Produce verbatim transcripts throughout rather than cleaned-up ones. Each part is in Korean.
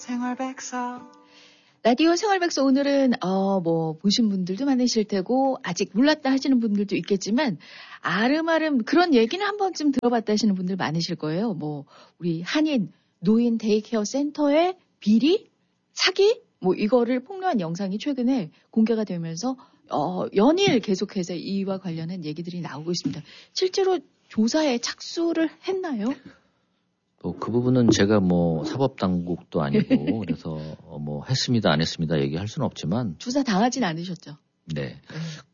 생활백서 라디오 생활백서 오늘은 어 뭐 보신 분들도 많으실 테고 아직 몰랐다 하시는 분들도 있겠지만 아름아름 그런 얘기는 한 번쯤 들어봤다 하시는 분들 많으실 거예요. 뭐 우리 한인 노인 데이케어 센터의 비리, 사기 뭐 이거를 폭로한 영상이 최근에 공개가 되면서 어 연일 계속해서 이와 관련한 얘기들이 나오고 있습니다. 실제로 조사에 착수를 했나요? 뭐 그 부분은 제가 뭐 사법당국도 아니고 그래서 뭐 했습니다 안 했습니다 얘기할 수는 없지만 조사 당하진 않으셨죠? 네, 네.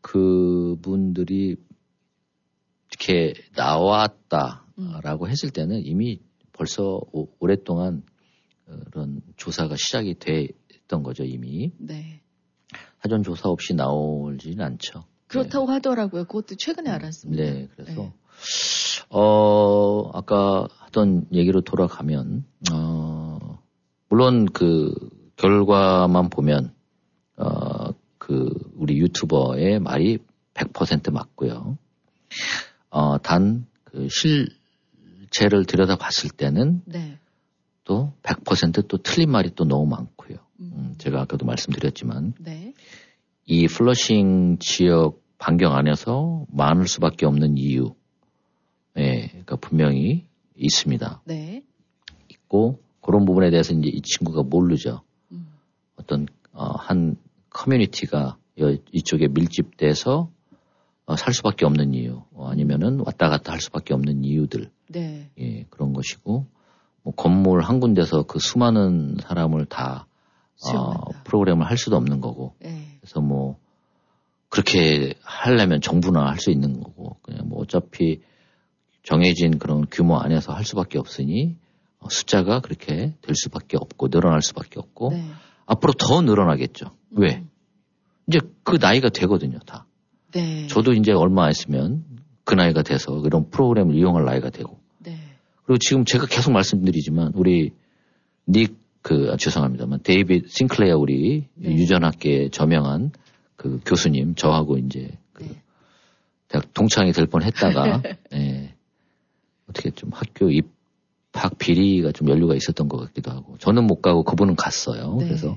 그분들이 이렇게 나왔다라고 음. 했을 때는 이미 벌써 오, 오랫동안 그런 조사가 시작이 됐던 거죠 이미. 네. 사전 조사 없이 나오지는 않죠. 그렇다고 네. 하더라고요. 그것도 최근에 알았습니다. 네, 그래서 네. 어 아까 하던 얘기로 돌아가면 어 물론 그 결과만 보면 어 그 우리 유튜버의 말이 백 퍼센트 맞고요. 어 단 그 실체를 들여다봤을 때는 네. 또 백 퍼센트 또 틀린 말이 또 너무 많고요. 음, 제가 아까도 말씀드렸지만 네. 이 플러싱 지역 반경 안에서 많을 수밖에 없는 이유, 예, 그러니까 분명히 있습니다. 네. 있고 그런 부분에 대해서 이제 이 친구가 모르죠. 음. 어떤 어, 한 커뮤니티가 이쪽에 밀집돼서 어, 살 수밖에 없는 이유, 어, 아니면은 왔다 갔다 할 수밖에 없는 이유들, 네. 예, 그런 것이고 뭐 건물 한 군데서 그 수많은 사람을 다 어, 프로그램을 할 수도 없는 거고, 네. 그래서 뭐 그렇게 하려면 정부나 할 수 있는 거고, 그냥 뭐 어차피 정해진 그런 규모 안에서 할 수밖에 없으니 어, 숫자가 그렇게 될 수밖에 없고 늘어날 수밖에 없고 네. 앞으로 더 늘어나겠죠. 음. 왜? 이제 그 나이가 되거든요, 다. 네. 저도 이제 얼마 안 있으면 그 나이가 돼서 이런 프로그램을 이용할 나이가 되고. 네. 그리고 지금 제가 계속 말씀드리지만 우리 닉 그 아, 죄송합니다만 데이빗 싱클레어 우리 네. 유전학계에 저명한 그 교수님 저하고 이제 그 네. 대학 동창이 될 뻔했다가 예, 어떻게 좀 학교 입학 비리가 좀 연루가 있었던 것 같기도 하고 저는 못 가고 그분은 갔어요. 네. 그래서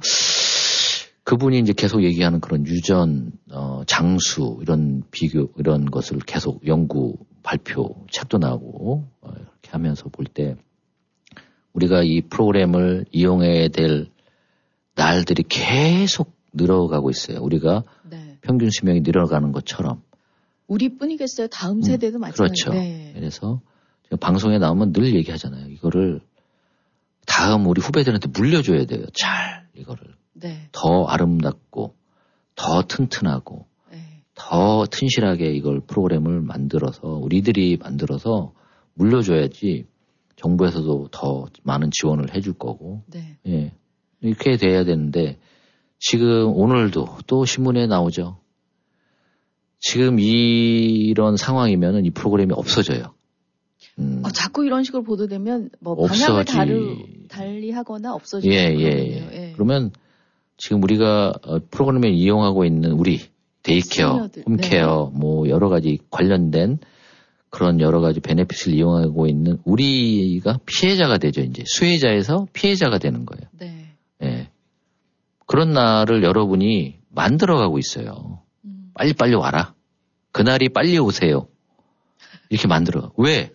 그분이 이제 계속 얘기하는 그런 유전 어, 장수 이런 비교 이런 것을 계속 연구 발표 책도 나오고 어, 이렇게 하면서 볼 때 우리가 이 프로그램을 이용해야 될 날들이 계속 늘어가고 있어요. 우리가 네. 평균 수명이 늘어가는 것처럼. 우리뿐이겠어요. 다음 세대도 음, 마찬가지죠. 그렇죠. 네. 그래서 방송에 나오면 늘 얘기하잖아요. 이거를 다음 우리 후배들한테 물려줘야 돼요. 잘 이거를. 네. 더 아름답고 더 튼튼하고 네. 더 튼실하게 이걸 프로그램을 만들어서 우리들이 만들어서 물려줘야지 정부에서도 더 많은 지원을 해줄 거고. 네. 예. 이렇게 돼야 되는데 지금 오늘도 또 신문에 나오죠. 지금 이런 상황이면은 이 프로그램이 없어져요. 음. 아, 자꾸 이런 식으로 보도되면 뭐 없어지... 방향을 다르, 달리하거나 없어지는 예, 예, 예. 예. 그러면 지금 우리가 프로그램을 이용하고 있는 우리 데이케어, 시니어들. 홈케어, 네. 뭐 여러 가지 관련된 그런 여러 가지 베네핏을 이용하고 있는 우리가 피해자가 되죠. 이제 수혜자에서 피해자가 되는 거예요. 네. 예. 그런 날을 여러분이 만들어가고 있어요. 음. 빨리빨리 와라. 그날이 빨리 오세요. 이렇게 만들어. 왜?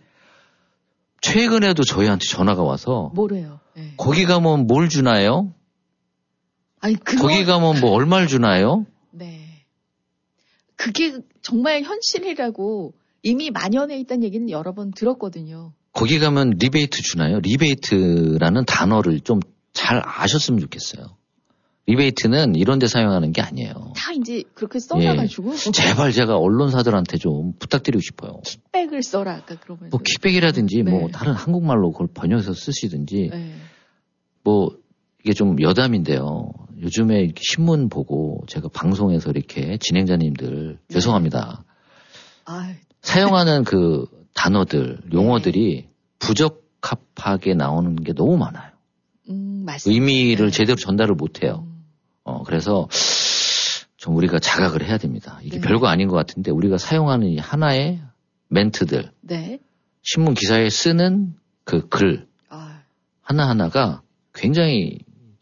최근에도 저희한테 전화가 와서 뭐래요? 네. 거기 가면 뭘 주나요? 아니, 그거... 거기 가면 뭐 얼마를 주나요? 네. 그게 정말 현실이라고 이미 만연해 있다는 얘기는 여러 번 들었거든요. 거기 가면 리베이트 주나요? 리베이트라는 단어를 좀 잘 아셨으면 좋겠어요. 리베이트는 이런 데 사용하는 게 아니에요. 다 이제 그렇게 써놔가지고. 예. 제발 제가 언론사들한테 좀 부탁드리고 싶어요. 킥백을 써라, 아까 그러면서. 뭐 킥백이라든지 네. 뭐 다른 한국말로 그걸 번역해서 쓰시든지 네. 뭐 이게 좀 여담인데요. 요즘에 이렇게 신문 보고 제가 방송에서 이렇게 진행자님들 네. 죄송합니다. 아. 사용하는 그 단어들, 용어들이 네. 부적합하게 나오는 게 너무 많아요. 음, 맞습니다. 의미를 네. 제대로 전달을 못해요. 음. 어, 그래서 좀 우리가 자각을 해야 됩니다. 이게 네. 별거 아닌 것 같은데 우리가 사용하는 이 하나의 멘트들, 네. 신문 기사에 쓰는 그 글 아. 하나하나가 굉장히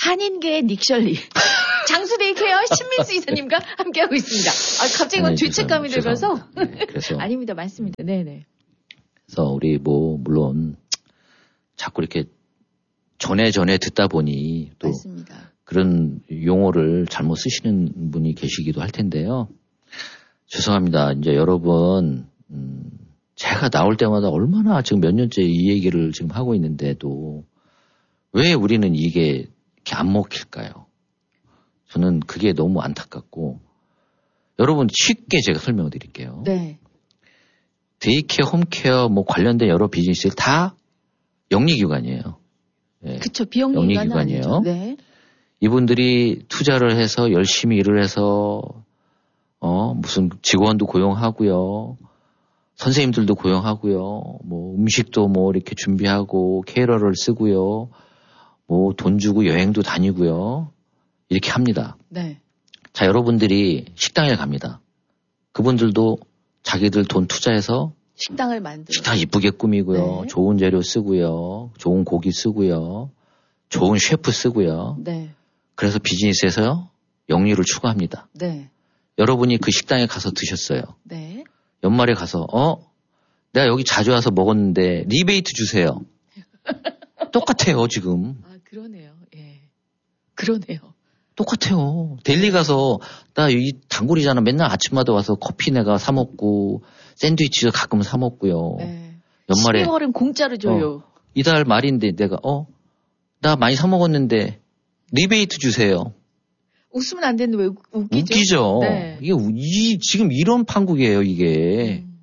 한인계의 닉셜리. 장수데이케어 신민수 이사님과 함께하고 있습니다. 아, 갑자기 막 죄책감이 들면서. 네, 그래서. 아닙니다. 맞습니다. 네네. 그래서 우리 뭐, 물론, 자꾸 이렇게 전에 전에 듣다 보니 또. 맞습니다. 그런 용어를 잘못 쓰시는 분이 계시기도 할 텐데요. 죄송합니다. 이제 여러분, 음, 제가 나올 때마다 얼마나 지금 몇 년째 이 얘기를 지금 하고 있는데도 왜 우리는 이게 이렇게 안 먹힐까요? 저는 그게 너무 안타깝고, 여러분 쉽게 제가 설명을 드릴게요. 네. 데이케어, 홈케어 뭐 관련된 여러 비즈니스들 다 영리기관이에요. 네. 그쵸. 비영리기관이에요. 네. 이분들이 투자를 해서 열심히 일을 해서 어 무슨 직원도 고용하고요, 선생님들도 고용하고요, 뭐 음식도 뭐 이렇게 준비하고 케이러를 쓰고요, 뭐 돈 주고 여행도 다니고요, 이렇게 합니다. 네. 자, 여러분들이 식당에 갑니다. 그분들도 자기들 돈 투자해서 식당을 만들어 식당 이쁘게 꾸미고요, 네. 좋은 재료 쓰고요, 좋은 고기 쓰고요, 좋은 셰프 쓰고요. 네. 그래서 비즈니스에서 영리를 추구합니다. 네. 여러분이 그 식당에 가서 드셨어요. 네. 연말에 가서 어? 내가 여기 자주 와서 먹었는데 리베이트 주세요. 똑같아요 지금. 아 그러네요. 예. 그러네요. 똑같아요. 델리 가서 나 이 단골이잖아. 맨날 아침마다 와서 커피 내가 사 먹고 샌드위치도 가끔 사 먹고요. 네. 연말에 십이월은 공짜로 줘요. 어, 이달 말인데 내가 어? 나 많이 사 먹었는데 리베이트 주세요. 웃으면 안 되는데 왜 웃기죠? 웃기죠. 네. 이게 이, 지금 이런 판국이에요, 이게. 음.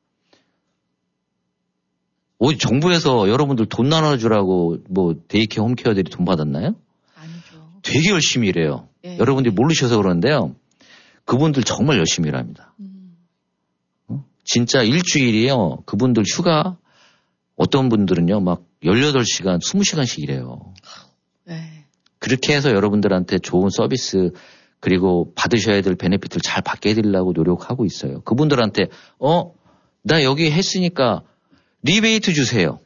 어디 정부에서 여러분들 돈 나눠주라고 뭐 데이케어, 홈케어들이 돈 받았나요? 아니죠. 되게 열심히 일해요. 네. 여러분들이 모르셔서 그러는데요. 그분들 정말 열심히 일합니다. 음. 어? 진짜 일주일이에요. 그분들 휴가 어떤 분들은요, 막 열여덟 시간, 스무 시간씩 일해요. 네. 그렇게 해서 여러분들한테 좋은 서비스 그리고 받으셔야 될 베네핏을 잘 받게 해드리려고 노력하고 있어요. 그분들한테 어? 나 여기 했으니까 리베이트 주세요.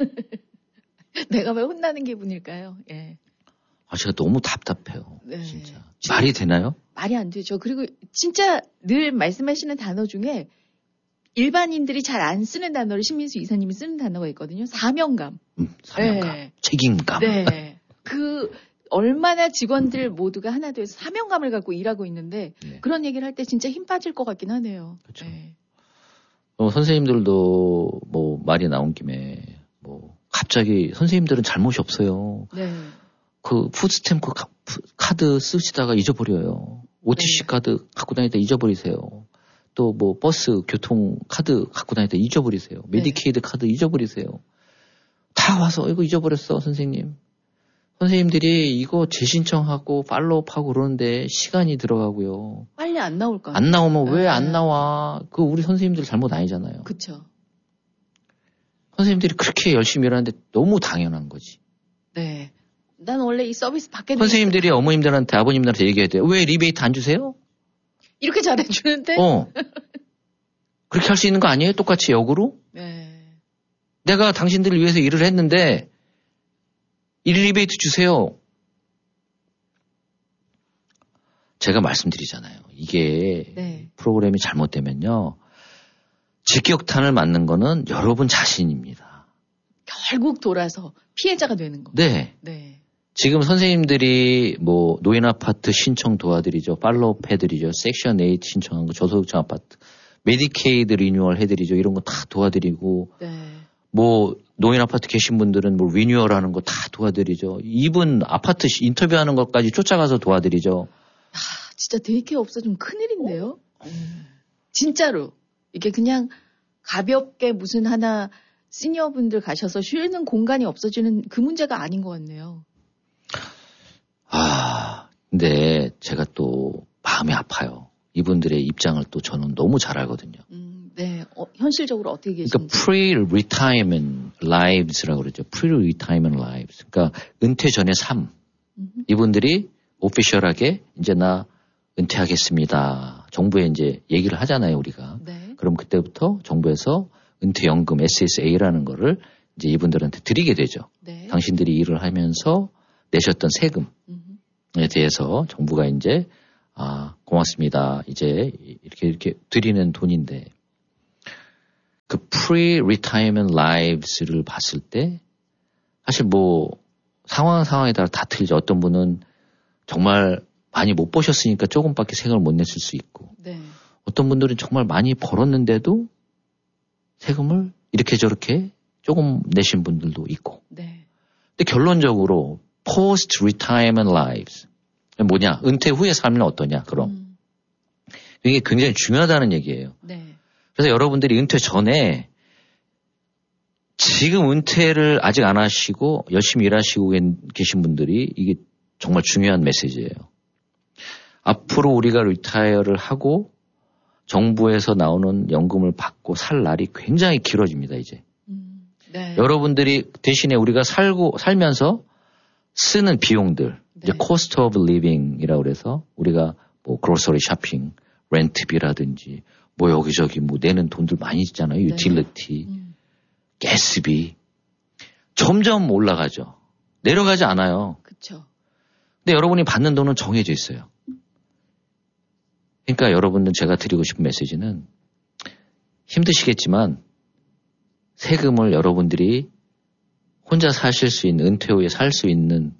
내가 왜 혼나는 기분일까요? 예. 아, 제가 너무 답답해요. 네. 진짜. 말이 되나요? 말이 안 되죠. 그리고 진짜 늘 말씀하시는 단어 중에 일반인들이 잘 안 쓰는 단어를 신민수 이사님이 쓰는 단어가 있거든요. 사명감. 음, 사명감. 네. 책임감. 네. 그 얼마나 직원들 모두가 하나 돼서 사명감을 갖고 일하고 있는데 네. 그런 얘기를 할 때 진짜 힘 빠질 것 같긴 하네요. 그렇죠. 네. 어, 선생님들도 뭐 말이 나온 김에 뭐 갑자기 선생님들은 잘못이 없어요. 네. 그 푸드스탬프 카드 쓰시다가 잊어버려요. 오티씨 네. 카드 갖고 다니다 잊어버리세요. 또 뭐 버스 교통 카드 갖고 다니다 잊어버리세요. 메디케이드 네. 카드 잊어버리세요. 다 와서 이거 잊어버렸어 선생님. 선생님들이 이거 재신청하고 팔로우업하고 그러는데 시간이 들어가고요. 빨리 안 나올까? 안 나오면 왜 안 나와? 그 우리 선생님들 잘못 아니잖아요. 그렇죠. 선생님들이 그렇게 열심히 일하는데 너무 당연한 거지. 네. 난 원래 이 서비스 받게 선생님들이 있어요. 어머님들한테 아버님들한테 얘기해야 돼요. 왜 리베이트 안 주세요? 이렇게 잘해주는데? 어. 그렇게 할 수 있는 거 아니에요? 똑같이 역으로? 네. 내가 당신들을 위해서 일을 했는데 이 리베이트 주세요. 제가 말씀드리잖아요. 이게 네. 프로그램이 잘못되면요. 직격탄을 맞는 거는 여러분 자신입니다. 결국 돌아서 피해자가 되는 거. 네. 네. 지금 선생님들이 뭐 노인 아파트 신청 도와드리죠. 팔로우업 해드리죠. 섹션 에잇 신청한 거 저소득층 아파트. 메디케이드 리뉴얼 해드리죠. 이런 거 다 도와드리고. 네. 뭐 노인 아파트 계신 분들은 뭐 리뉴얼 하는 거 다 도와드리죠. 이분 아파트 인터뷰하는 것까지 쫓아가서 도와드리죠. 아, 진짜 데이케어 없어지면 큰일인데요. 어? 음. 진짜로. 이게 그냥 가볍게 무슨 하나 시니어분들 가셔서 쉬는 공간이 없어지는 그 문제가 아닌 것 같네요. 아, 근데 제가 또 마음이 아파요. 이분들의 입장을 또 저는 너무 잘 알거든요. 음, 네. 어, 현실적으로 어떻게 계신지. 그러니까 pre-retirement lives라고 그러죠. pre-retirement lives. 그러니까 은퇴 전의 삶. 음흠. 이분들이 오피셜하게 이제 나 은퇴하겠습니다. 정부에 이제 얘기를 하잖아요, 우리가. 네. 그럼 그때부터 정부에서 은퇴연금 에스에스에이라는 거를 이제 이분들한테 드리게 되죠. 네. 당신들이 일을 하면서 내셨던 세금에 대해서 정부가 이제 아, 고맙습니다. 이제 이렇게 이렇게 드리는 돈인데 그 pre-retirement lives를 봤을 때 사실 뭐 상황 상황에 따라 다 틀리죠. 어떤 분은 정말 많이 못 버셨으니까 조금밖에 세금을 못 냈을 수 있고 네. 어떤 분들은 정말 많이 벌었는데도 세금을 이렇게 저렇게 조금 내신 분들도 있고. 네. 근데 결론적으로 post-retirement lives 뭐냐? 은퇴 후의 삶은 어떠냐? 그럼 음. 이게 굉장히 중요하다는 얘기예요. 네. 그래서 여러분들이 은퇴 전에 지금 은퇴를 아직 안 하시고 열심히 일하시고 계신 분들이 이게 정말 중요한 메시지예요. 앞으로 우리가 리타이어를 하고 정부에서 나오는 연금을 받고 살 날이 굉장히 길어집니다, 이제. 음, 네. 여러분들이 대신에 우리가 살고, 살면서 쓰는 비용들, 네. 이제 cost of living이라고 그래서 우리가 뭐 grocery shopping, 렌트비라든지 뭐 여기저기 뭐 내는 돈들 많이 있잖아요. 유틸리티, 네. 음. 가스비. 점점 올라가죠. 내려가지 않아요. 그렇죠. 근데 여러분이 받는 돈은 정해져 있어요. 그러니까 여러분들 제가 드리고 싶은 메시지는 힘드시겠지만 세금을 여러분들이 혼자 사실 수 있는, 은퇴 후에 살 수 있는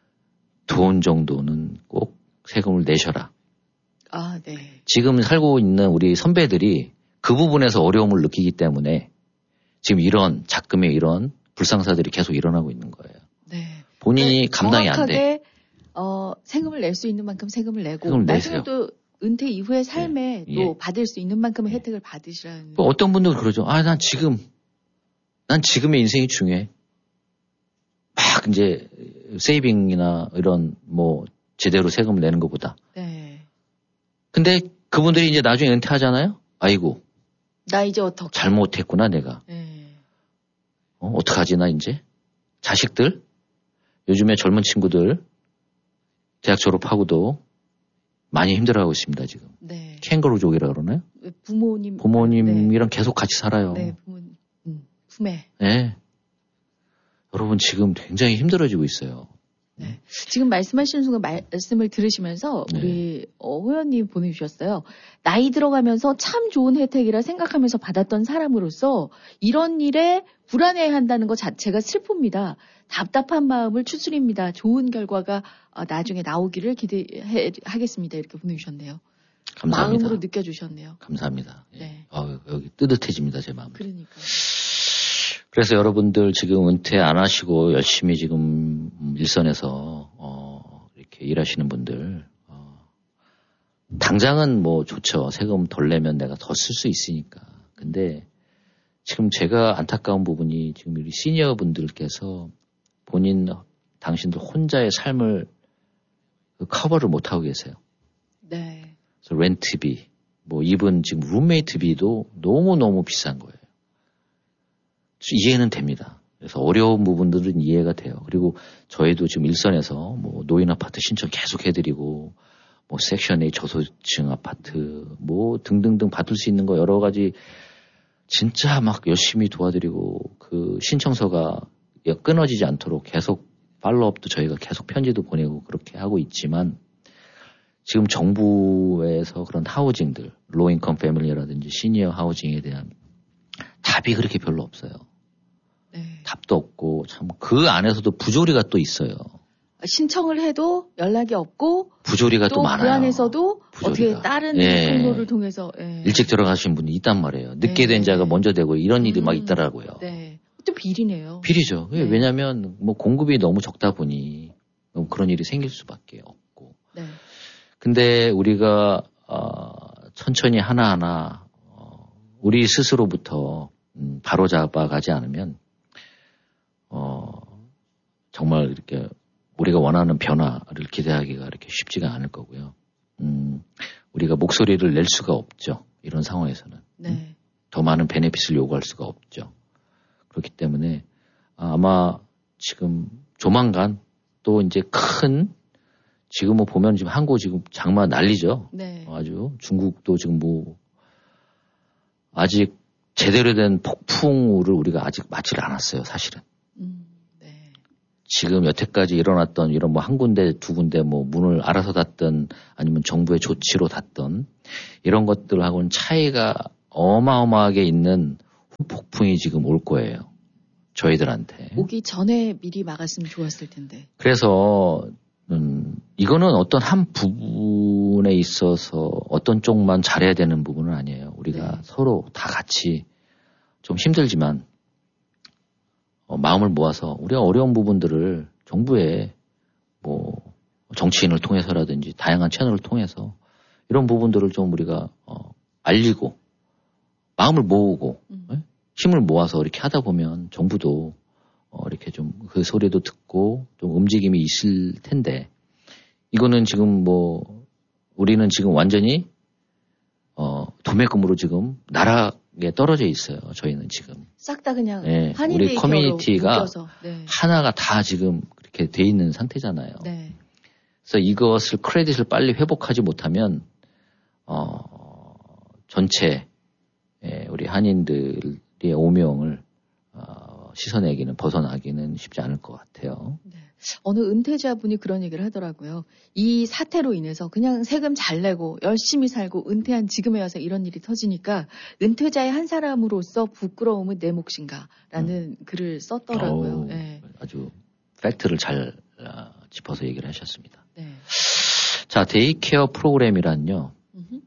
돈 정도는 꼭 세금을 내셔라. 아, 네. 지금 살고 있는 우리 선배들이 그 부분에서 어려움을 느끼기 때문에 지금 이런 작금의 이런 불상사들이 계속 일어나고 있는 거예요. 네. 본인이 네, 감당이 안 돼. 어, 세금을 낼 수 있는 만큼 세금을 내고 세금을 나중에 또 은퇴 이후의 삶에 예. 또 예. 받을 수 있는 만큼의 혜택을 받으시라는. 또 어떤 분들은 그러죠. 아, 난 지금, 난 지금의 인생이 중요해. 막 이제 세이빙이나 이런 뭐 제대로 세금을 내는 것보다. 네. 근데 그분들이 이제 나중에 은퇴하잖아요. 아이고. 나 이제 어떡해. 잘못했구나 내가. 네. 어, 어떡하지 나 이제. 자식들. 요즘에 젊은 친구들 대학 졸업하고도 많이 힘들어하고 있습니다, 지금. 네. 캥거루족이라 그러나요? 부모님. 부모님이랑 네. 계속 같이 살아요. 네, 부모님. 음, 품에. 네. 여러분 지금 굉장히 힘들어지고 있어요. 네. 지금 말씀하시는 순간 말씀을 들으시면서 우리 네. 어, 호연님 보내주셨어요. 나이 들어가면서 참 좋은 혜택이라 생각하면서 받았던 사람으로서 이런 일에 불안해한다는 것 자체가 슬픕니다. 답답한 마음을 추스립니다. 좋은 결과가 나중에 나오기를 기대하겠습니다. 이렇게 보내주셨네요. 감사합니다. 마음으로 느껴주셨네요. 감사합니다. 네. 어, 여기 뜨뜻해집니다. 제 마음. 그러니까. 그래서 여러분들 지금 은퇴 안 하시고 열심히 지금 일선에서 어, 이렇게 일하시는 분들 어, 당장은 뭐 좋죠. 세금 덜 내면 내가 더 쓸 수 있으니까. 근데 지금 제가 안타까운 부분이 지금 우리 시니어 분들께서 본인 당신들 혼자의 삶을 커버를 못 하고 계세요. 네. 그래서 렌트비, 뭐 이분 지금 룸메이트비도 너무 너무 비싼 거예요. 이해는 됩니다. 그래서 어려운 부분들은 이해가 돼요. 그리고 저희도 지금 일선에서 뭐 노인 아파트 신청 계속 해드리고 뭐 섹션 A 저소득층 아파트 뭐 등등등 받을 수 있는 거 여러 가지 진짜 막 열심히 도와드리고 그 신청서가 끊어지지 않도록 계속 팔로우업도 저희가 계속 편지도 보내고 그렇게 하고 있지만 지금 정부에서 그런 하우징들, 로인컴 패밀리라든지 시니어 하우징에 대한 답이 그렇게 별로 없어요. 네. 답도 없고 참 그 안에서도 부조리가 또 있어요. 신청을 해도 연락이 없고 부조리가 또, 또 많아요. 그 안에서도 부조리가. 어떻게 다른 예. 통로를 통해서 예. 일찍 들어가신 분이 있단 말이에요. 늦게 네. 된 자가 먼저 되고 이런 일이 음. 막 있더라고요. 네. 또 비리네요. 비리죠. 네. 왜냐하면 뭐 공급이 너무 적다 보니 그런 일이 생길 수밖에 없고. 네. 근데 우리가 어, 천천히 하나하나 어, 우리 스스로부터 음, 바로 잡아가지 않으면 어, 정말 이렇게 우리가 원하는 변화를 기대하기가 이렇게 쉽지가 않을 거고요. 음, 우리가 목소리를 낼 수가 없죠. 이런 상황에서는. 네. 음, 더 많은 베네핏을 요구할 수가 없죠. 그렇기 때문에 아마 지금 조만간 또 이제 큰 지금 뭐 보면 지금 한국 지금 장마 난리죠. 네. 아주 중국도 지금 뭐 아직 제대로 된 폭풍우를 우리가 아직 맞지를 않았어요, 사실은. 음, 네. 지금 여태까지 일어났던 이런 뭐 한 군데 두 군데 뭐 문을 알아서 닫든 아니면 정부의 조치로 닫든 이런 것들하고는 차이가 어마어마하게 있는 폭풍이 지금 올 거예요. 저희들한테. 오기 전에 미리 막았으면 좋았을 텐데. 그래서 음, 이거는 어떤 한 부분에 있어서 어떤 쪽만 잘해야 되는 부분은 아니에요. 우리가 네. 서로 다 같이 좀 힘들지만 어, 마음을 모아서 우리가 어려운 부분들을 정부에 뭐 정치인을 통해서라든지 다양한 채널을 통해서 이런 부분들을 좀 우리가 어, 알리고 마음을 모으고 음. 네? 힘을 모아서 이렇게 하다 보면 정부도 어, 이렇게 좀 그 소리도 듣고 좀 움직임이 있을 텐데 이거는 지금 뭐 우리는 지금 완전히 어, 도매금으로 지금 나락에 떨어져 있어요. 저희는 지금 싹 다 그냥 네, 우리 커뮤니티가 네. 하나가 다 지금 그렇게 돼 있는 상태잖아요. 네. 그래서 이것을 크레딧을 빨리 회복하지 못하면 어, 전체 예, 우리 한인들의 오명을 어, 씻어내기는 벗어나기는 쉽지 않을 것 같아요. 네. 어느 은퇴자분이 그런 얘기를 하더라고요. 이 사태로 인해서 그냥 세금 잘 내고 열심히 살고 은퇴한 지금에 와서 이런 일이 터지니까 은퇴자의 한 사람으로서 부끄러움은 내 몫인가라는 음. 글을 썼더라고요. 네. 아주 팩트를 잘 어, 짚어서 얘기를 하셨습니다. 네. 자, 데이케어 프로그램이란요. 음흠.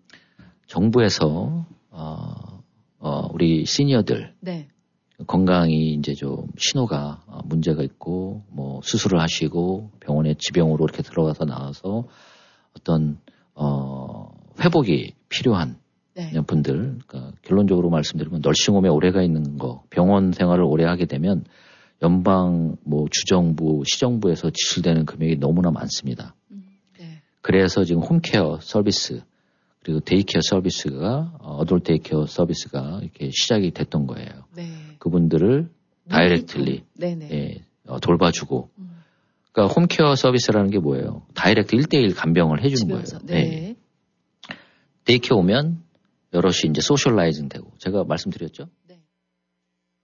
정부에서 어, 어, 우리 시니어들 네. 건강이 이제 좀 신호가 문제가 있고 뭐 수술을 하시고 병원에 지병으로 이렇게 들어가서 나와서 어떤 어 회복이 필요한 네. 분들 그러니까 결론적으로 말씀드리면 널싱홈에 오래가 있는 거 병원 생활을 오래 하게 되면 연방 뭐 주정부 시정부에서 지출되는 금액이 너무나 많습니다. 음, 네. 그래서 지금 홈케어 서비스 그리고 데이케어 서비스가 어덜트 데이케어 서비스가 이렇게 시작이 됐던 거예요. 네. 그분들을 다이렉트리 예, 어, 돌봐주고 음. 그러니까 홈케어 서비스라는 게 뭐예요? 다이렉트 일 대일 간병을 해주는 집에서, 거예요. 네. 네. 데이케어 오면 여럿이 이제 소셜라이징 되고 제가 말씀드렸죠?